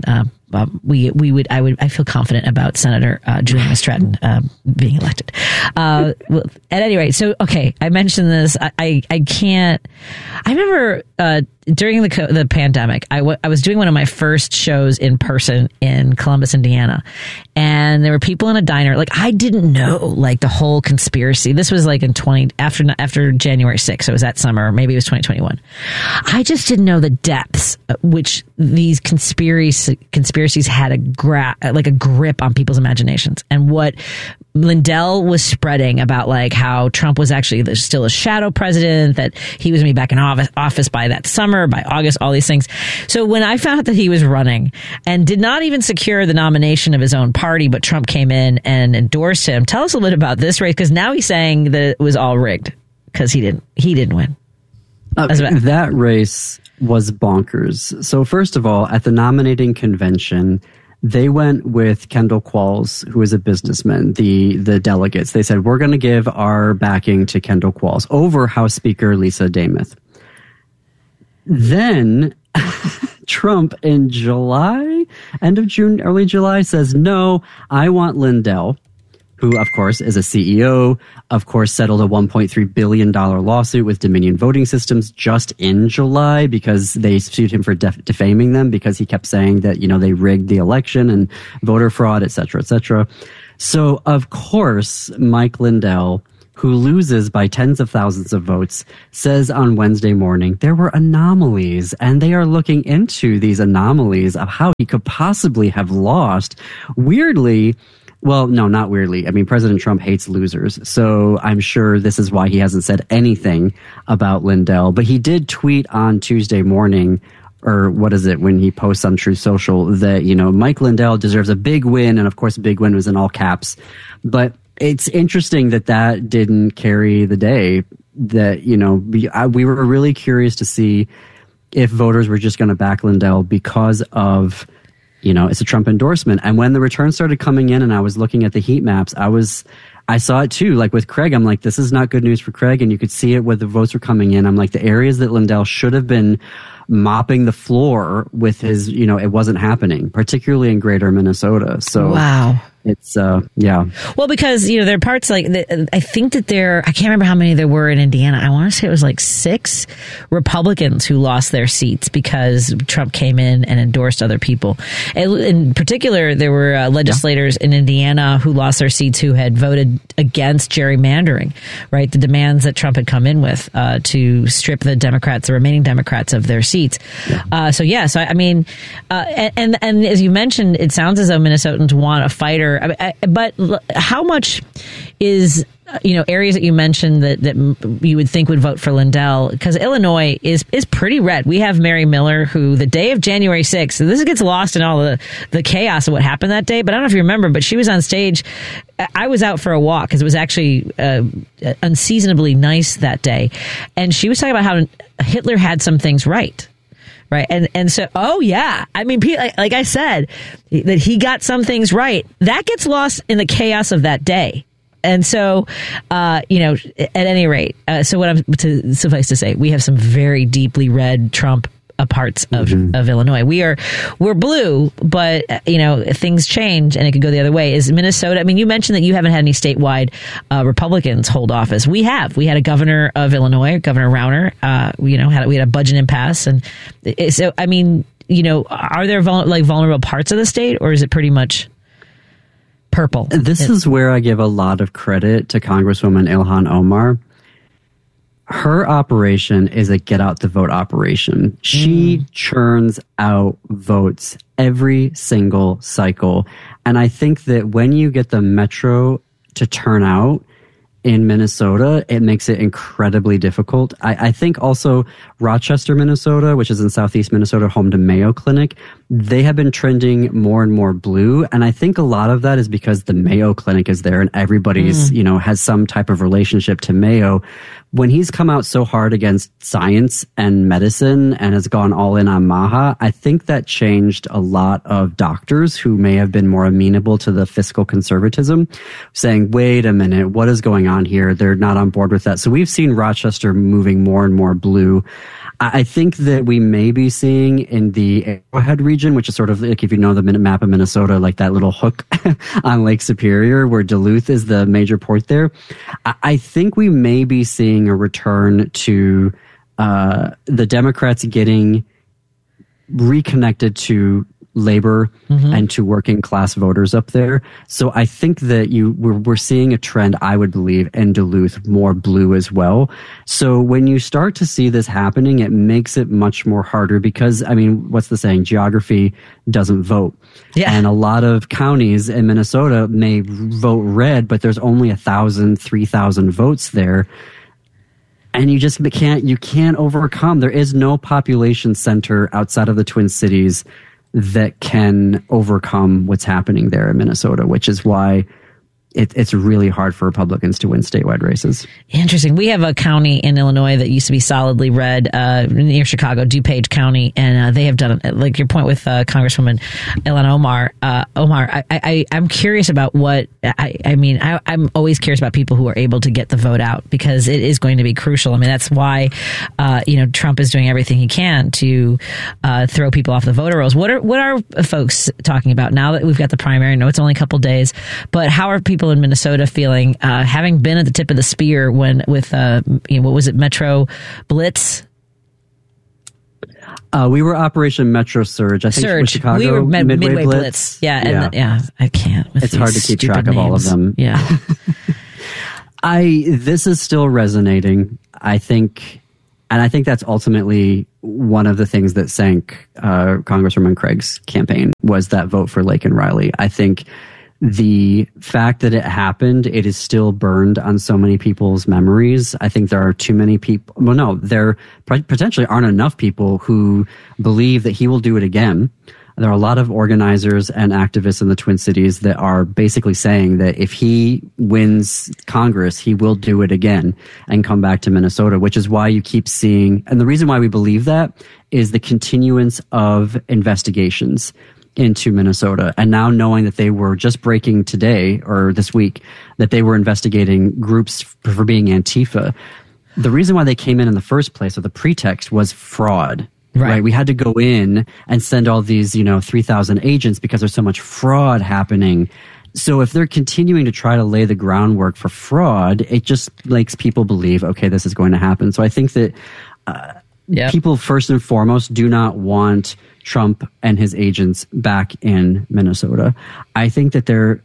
I feel confident about Senator Juliana Stratton being elected. At any rate, so okay, I mentioned this. I remember during the pandemic, I was doing one of my first shows in person in Columbus, Indiana, and there were people in a diner. Like, I didn't know the whole conspiracy. This was after January 6th. So it was that summer, maybe it was 2021. I just didn't know the depths which these conspiracies had a grip on people's imaginations, and what Lindell was spreading about how Trump was actually still a shadow president, that he was going to be back in office by that summer, by August, all these things. So when I found out that he was running and did not even secure the nomination of his own party, but Trump came in and endorsed him, tell us a little bit about this race, because now he's saying that it was all rigged because he didn't win. That race was bonkers. So first of all, at the nominating convention, They went with Kendall Qualls, who is a businessman, the delegates. They said, we're going to give our backing to Kendall Qualls over House Speaker Lisa Dameth. Then Trump in July, end of June, early July, says, no, I want Lindell, who, of course, is a CEO, of course, settled a $1.3 billion lawsuit with Dominion Voting Systems just in July because they sued him for defaming them because he kept saying that, they rigged the election and voter fraud, et cetera, et cetera. So, of course, Mike Lindell, who loses by tens of thousands of votes, says on Wednesday morning there were anomalies, and they are looking into these anomalies of how he could possibly have lost. Weirdly, well, no, not weirdly. I mean, President Trump hates losers, so I'm sure this is why he hasn't said anything about Lindell. But he did tweet on Tuesday morning, or what is it, when he posts on Truth Social, that, Mike Lindell deserves a big win, and of course, big win was in all caps. But it's interesting that didn't carry the day, that, we were really curious to see if voters were just going to back Lindell because of, it's a Trump endorsement. And when the returns started coming in and I was looking at the heat maps, I saw it too. Like with Craig, I'm like, this is not good news for Craig. And you could see it where the votes were coming in. I'm like, the areas that Lindell should have been mopping the floor with his, it wasn't happening, particularly in greater Minnesota. So wow. It's, yeah. Well, because, there are parts I think that I can't remember how many there were in Indiana. I want to say it was like 6 Republicans who lost their seats because Trump came in and endorsed other people. In particular, there were legislators in Indiana who lost their seats who had voted against gerrymandering, right? The demands that Trump had come in with to strip the remaining Democrats of their seats. So I mean, and as you mentioned, it sounds as though Minnesotans want a fighter. But how much is, areas that you mentioned that you would think would vote for Lindell? Because Illinois is pretty red. We have Mary Miller, who the day of January 6th, so this gets lost in all the chaos of what happened that day. But I don't know if you remember, but she was on stage. I was out for a walk because it was actually unseasonably nice that day. And she was talking about how Hitler had some things right. Right. And so, oh, yeah. I mean, like I said, that he got some things right. That gets lost in the chaos of that day. And so, at any rate, so suffice to say, we have some very deeply red Trump parts of Illinois. We're blue, but things change and it could go the other way. Is Minnesota? I mean, you mentioned that you haven't had any statewide Republicans hold office. We have. We had a governor of Illinois, Governor Rauner. We had a budget impasse, and so I mean, are there vulnerable parts of the state, or is it pretty much purple? This is where I give a lot of credit to Congresswoman Ilhan Omar. Her operation is a get out the vote operation. She churns out votes every single cycle. And I think that when you get the metro to turn out in Minnesota, it makes it incredibly difficult. I think also Rochester, Minnesota, which is in southeast Minnesota, home to Mayo Clinic, they have been trending more and more blue. And I think a lot of that is because the Mayo Clinic is there and everybody's, has some type of relationship to Mayo. When he's come out so hard against science and medicine and has gone all in on Maha, I think that changed a lot of doctors who may have been more amenable to the fiscal conservatism, saying, wait a minute, what is going on here? They're not on board with that. So we've seen Rochester moving more and more blue. I think that we may be seeing in the Arrowhead region, which is sort of like, if you know the map of Minnesota, like that little hook on Lake Superior where Duluth is the major port there. I think we may be seeing a return to the Democrats getting reconnected to labor and to working class voters up there. So I think that we're seeing a trend, I would believe, in Duluth, more blue as well. So when you start to see this happening, it makes it much more harder because, I mean, what's the saying? Geography doesn't vote. Yeah. And a lot of counties in Minnesota may vote red, but there's only 1,000, 3,000 votes there. And you just can't overcome. There is no population center outside of the Twin Cities that can overcome what's happening there in Minnesota, which is why it's really hard for Republicans to win statewide races. Interesting. We have a county in Illinois that used to be solidly red near Chicago, DuPage County, and they have done, like your point with Congresswoman Ilhan Omar. I'm curious about what I'm always curious about people who are able to get the vote out, because it is going to be crucial. I mean, that's why Trump is doing everything he can to throw people off the voter rolls. What are folks talking about now that we've got the primary? I know it's only a couple days, but how are people in Minnesota feeling, having been at the tip of the spear with what was it, Metro Blitz? We were Operation Metro Surge. I think it was Chicago. We were Midway Blitz. Yeah. I can't. It's hard to keep track of all of them. Yeah. This is still resonating, I think. And I think that's ultimately one of the things that sank Congresswoman Craig's campaign, was that vote for Laken Riley. I think the fact that it happened, it is still burned on so many people's memories. I think there are too many people. Well, no, there potentially aren't enough people who believe that he will do it again. There are a lot of organizers and activists in the Twin Cities that are basically saying that if he wins Congress, he will do it again and come back to Minnesota, which is why you keep seeing, and the reason why we believe that is the continuance of investigations into Minnesota. And now knowing that they were just breaking today or this week, that they were investigating groups for being Antifa. The reason why they came in the first place, or the pretext, was fraud. Right. We had to go in and send all these, 3,000 agents because there's so much fraud happening. So if they're continuing to try to lay the groundwork for fraud, it just makes people believe, okay, this is going to happen. So I think that people first and foremost do not want Trump and his agents back in Minnesota. I think that there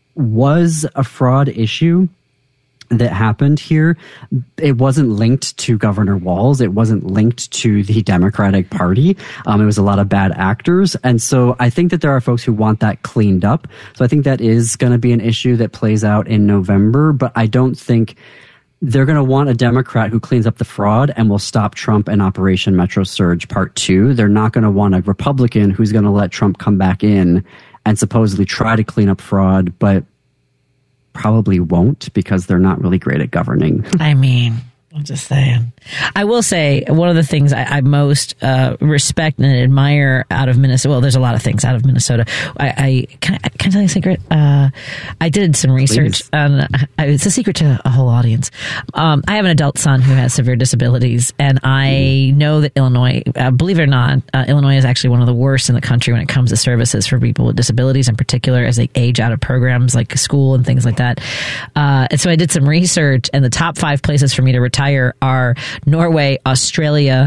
was a fraud issue that happened here. It wasn't linked to Governor Walz. It wasn't linked to the Democratic Party. It was a lot of bad actors. And so I think that there are folks who want that cleaned up. So I think that is going to be an issue that plays out in November, but I don't think they're going to want a Democrat who cleans up the fraud and will stop Trump and Operation Metro Surge Part 2. They're not going to want a Republican who's going to let Trump come back in and supposedly try to clean up fraud, but probably won't, because they're not really great at governing. I mean, I'm just saying. I will say one of the things I most respect and admire out of Minnesota. Well, there's a lot of things out of Minnesota. Can I tell you a secret? I did some research on. It's a secret to a whole audience. I have an adult son who has severe disabilities, and I know that Illinois, believe it or not, Illinois is actually one of the worst in the country when it comes to services for people with disabilities, in particular as they age out of programs like school and things like that. And so I did some research, and the top 5 places for me to retire are Norway, Australia,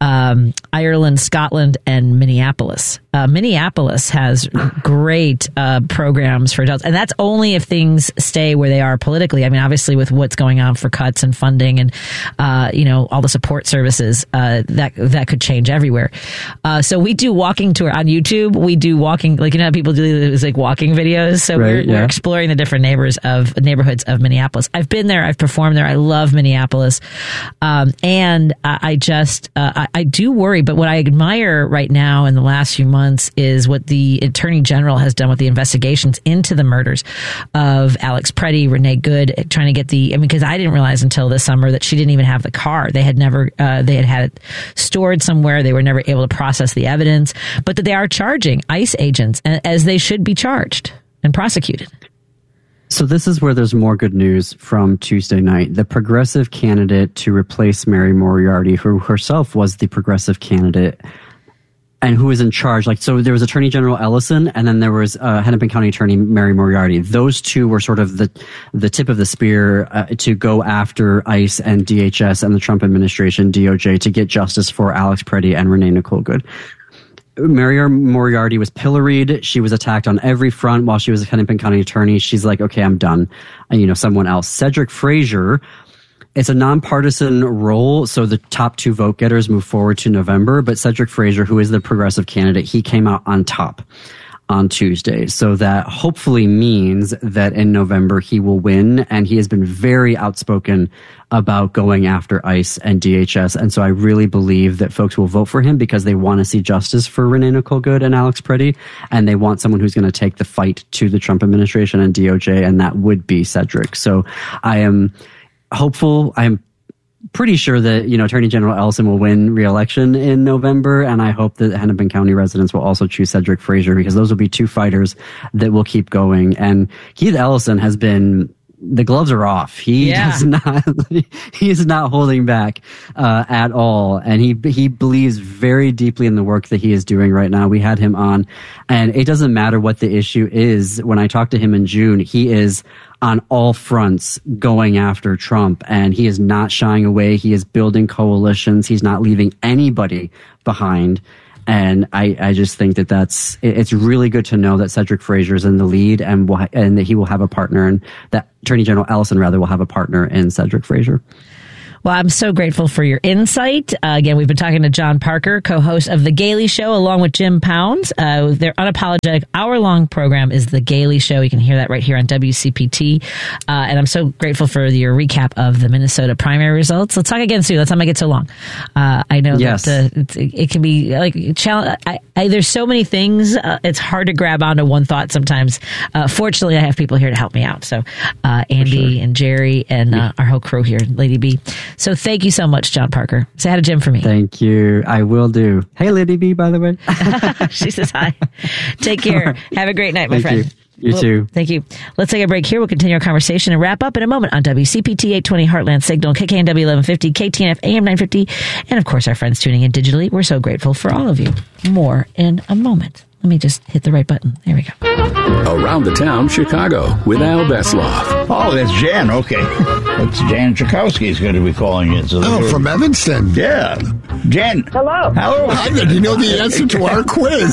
Ireland, Scotland, and Minneapolis. Minneapolis has great programs for adults, and that's only if things stay where they are politically. I mean, obviously, with what's going on for cuts and funding and all the support services, that could change everywhere. So we do walking tour on YouTube. We do walking, like how people do these walking videos. So we're exploring the different neighborhoods of Minneapolis. I've been there. I've performed there. I love Minneapolis, and I do worry. But what I admire right now in the last few months is what the Attorney General has done with the investigations into the murders of Alex Preddy, Renee Good, trying to get because I didn't realize until this summer that she didn't even have the car. They had had it stored somewhere. They were never able to process the evidence, but that they are charging ICE agents as they should be charged and prosecuted. So this is where there's more good news from Tuesday night. The progressive candidate to replace Mary Moriarty, who herself was the progressive candidate and who was in charge. So there was Attorney General Ellison, and then there was Hennepin County Attorney Mary Moriarty. Those two were sort of the tip of the spear to go after ICE and DHS and the Trump administration, DOJ, to get justice for Alex Preddy and Renee Nicole Good. Mary Moriarty was pilloried. She was attacked on every front while she was a Hennepin County attorney. She's like, okay, I'm done. And, someone else. Cedric Frazier, it's a nonpartisan role, so the top 2 vote getters move forward to November. But Cedric Frazier, who is the progressive candidate, he came out on top. on Tuesday. So that hopefully means that in November he will win. And he has been very outspoken about going after ICE and DHS. And so I really believe that folks will vote for him because they want to see justice for Renee Nicole Good and Alex Preddy. And they want someone who's going to take the fight to the Trump administration and DOJ. And that would be Cedric. So I am hopeful. I'm pretty sure that, Attorney General Ellison will win re-election in November, and I hope that Hennepin County residents will also choose Cedric Frazier, because those will be two fighters that will keep going. And Keith Ellison has been, the gloves are off. He's not holding back at all. And he believes very deeply in the work that he is doing right now. We had him on, and it doesn't matter what the issue is. When I talked to him in June, he is on all fronts going after Trump, and he is not shying away. He is building coalitions. He's not leaving anybody behind. And I just think that it's really good to know that Cedric Frazier is in the lead, and that he will have a partner, and that Attorney General Ellison will have a partner in Cedric Frazier. Well, I'm so grateful for your insight. Again, we've been talking to John Parker, co-host of The Gailey Show, along with Jim Pounds. Their unapologetic hour-long program is The Gailey Show. You can hear that right here on WCPT. And I'm so grateful for your recap of the Minnesota primary results. Let's talk again soon. Let's not make it so long. I know that it can be like there's so many things. It's hard to grab onto one thought sometimes. Fortunately, I have people here to help me out. So Andy and Jerry and our whole crew here, Lady B. So thank you so much, John Parker. Say hi to Jim for me. Thank you. I will do. Hey, Lady B, by the way. She says hi. Take care. Have a great night, my friend. You too. Thank you. Let's take a break here. We'll continue our conversation and wrap up in a moment on WCPT 820 Heartland Signal, KKNW 1150, KTNF AM 950, and of course our friends tuning in digitally. We're so grateful for all of you. More in a moment. Let me just hit the right button. There we go. Around the Town, Chicago, with Al Besloff. Oh, that's Jan. Okay. That's Jan Chakowski is going to be calling in. So from Evanston. Yeah. Jan. Hello. Hello. Hi there. You know the answer to our quiz.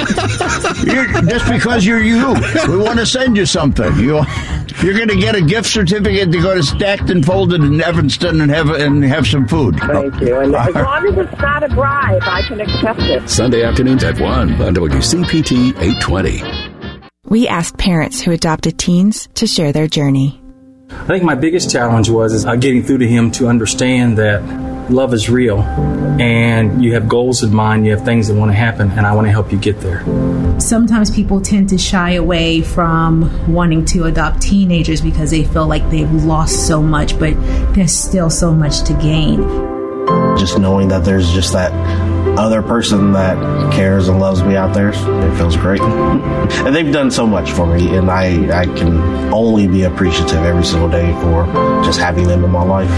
Just because you're you, we want to send you something. You're going to get a gift certificate to go to Stacked and Folded in Evanston and have some food. Thank you. And as long as it's not a bribe, I can accept it. Sunday afternoons at 1 on WCPT 820. We asked parents who adopted teens to share their journey. I think my biggest challenge was getting through to him to understand that love is real, and you have goals in mind, you have things that want to happen, and I want to help you get there. Sometimes people tend to shy away from wanting to adopt teenagers because they feel like they've lost so much, but there's still so much to gain. Just knowing that there's just that other person that cares and loves me out there, it feels great. And they've done so much for me, and I can only be appreciative every single day for just having them in my life.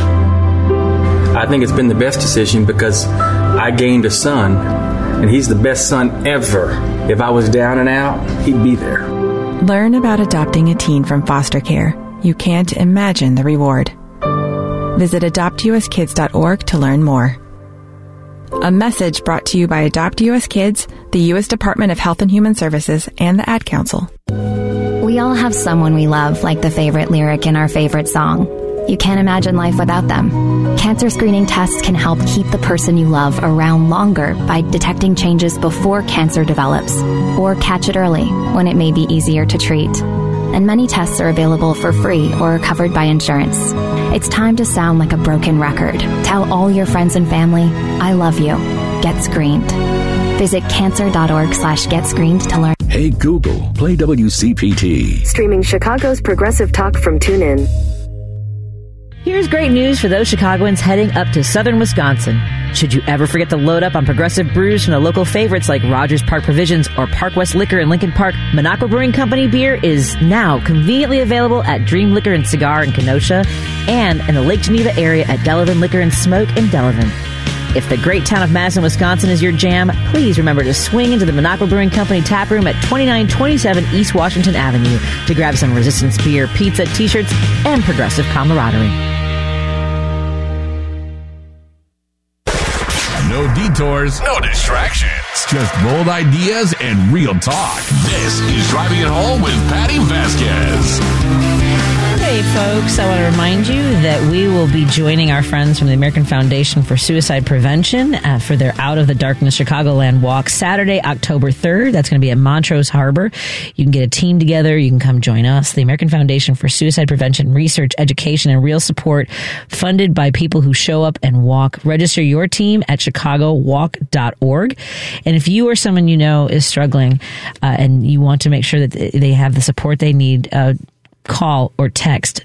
I think it's been the best decision because I gained a son, and he's the best son ever. If I was down and out, he'd be there. Learn about adopting a teen from foster care. You can't imagine the reward. Visit adoptuskids.org to learn more. A message brought to you by Adopt U.S. Kids, the U.S. Department of Health and Human Services, and the Ad Council. We all have someone we love, like the favorite lyric in our favorite song. You can't imagine life without them. Cancer screening tests can help keep the person you love around longer by detecting changes before cancer develops, or catch it early when it may be easier to treat. And many tests are available for free or are covered by insurance. It's time to sound like a broken record. Tell all your friends and family, I love you. Get screened. Visit cancer.org/getscreened to learn. Hey Google, play WCPT. Streaming Chicago's Progressive Talk from TuneIn. Here's great news for those Chicagoans heading up to southern Wisconsin. Should you ever forget to load up on Progressive brews from the local favorites like Rogers Park Provisions or Park West Liquor in Lincoln Park, Minocqua Brewing Company beer is now conveniently available at Dream Liquor and Cigar in Kenosha and in the Lake Geneva area at Delavan Liquor and Smoke in Delavan. If the great town of Madison, Wisconsin is your jam, please remember to swing into the Minocqua Brewing Company tap room at 2927 East Washington Avenue to grab some Resistance beer, pizza, t-shirts, and Progressive camaraderie. No detours, no distractions, just bold ideas and real talk. This is Driving It Home with Patty Vasquez. Friday, folks. I want to remind you that we will be joining our friends from the American Foundation for Suicide Prevention for their Out of the Darkness Chicagoland walk Saturday, October 3rd. That's going to be at Montrose Harbor. You can get a team together. You can come join us. The American Foundation for Suicide Prevention, Research, Education, and Real Support, funded by people who show up and walk. Register your team at chicagowalk.org. And if you or someone you know is struggling and you want to make sure that they have the support they need, call or text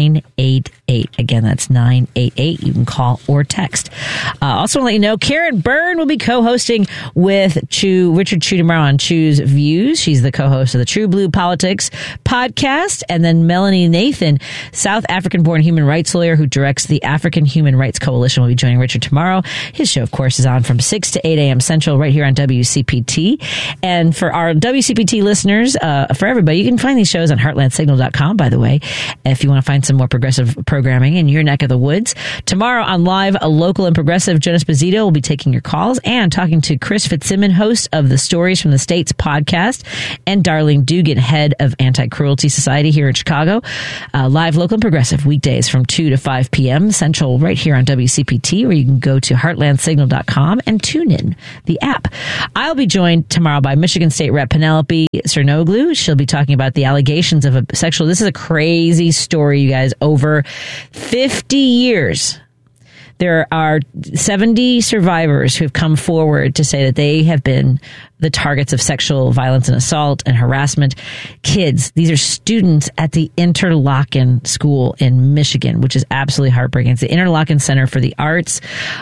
988. Again, that's 988. You can call or text. Also want to let you know, Karen Byrne will be co-hosting with Richard Chew tomorrow on Chew's Views. She's the co-host of the True Blue Politics podcast. And then Melanie Nathan, South African-born human rights lawyer who directs the African Human Rights Coalition, will be joining Richard tomorrow. His show, of course, is on from 6 to 8 a.m. Central right here on WCPT. And for our WCPT listeners, for everybody, you can find these shows on heartlandsignal.com, by the way, if you want to find some more progressive programming in your neck of the woods. Tomorrow on Live, a local and progressive, Jonas Bazito, will be taking your calls and talking to Chris Fitzsimmons, host of the Stories from the States podcast, and Darlene Dugan, head of Anti-Cruelty Society here in Chicago. Live, local, and progressive, weekdays from 2 to 5 p.m. Central right here on WCPT, where you can go to heartlandsignal.com and tune in the app. I'll be joined tomorrow by Michigan State Rep Penelope Cernoglu. She'll be talking about the allegations of a sexual... This is a crazy story, you guys. Over 50 years, there are 70 survivors who have come forward to say that they have been the targets of sexual violence and assault and harassment. Kids, these are students at the Interlochen School in Michigan, which is absolutely heartbreaking. It's the Interlochen Center for the Arts.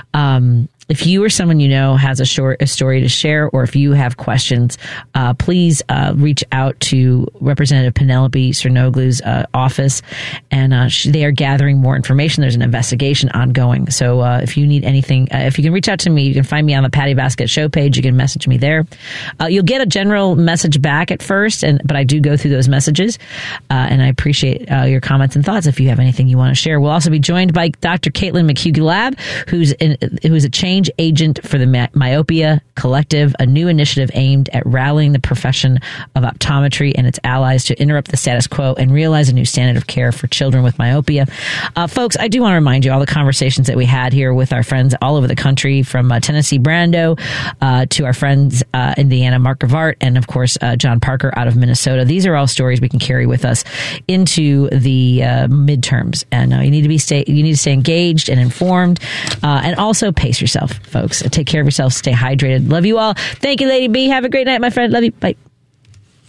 If you or someone you know has a story to share, or if you have questions, please reach out to Representative Penelope Cernoglu's office, and they are gathering more information. There's an investigation ongoing. So if you need anything, if you can reach out to me, you can find me on the Patty Vasquez show page. You can message me there. You'll get a general message back at first, but I do go through those messages, and I appreciate your comments and thoughts if you have anything you want to share. We'll also be joined by Dr. Caitlin McHugh-Lab, who's a change agent for the Myopia Collective, a new initiative aimed at rallying the profession of optometry and its allies to interrupt the status quo and realize a new standard of care for children with myopia. Folks, I do want to remind you all the conversations that we had here with our friends all over the country, from Tennessee Brando to our friends Indiana Mark Gavart, and of course John Parker out of Minnesota. These are all stories we can carry with us into the midterms, and you need to stay engaged and informed, and also pace yourself, folks. Take care of yourself. Stay hydrated. Love you all. Thank you, Lady B. Have a great night, my friend. Love you. Bye.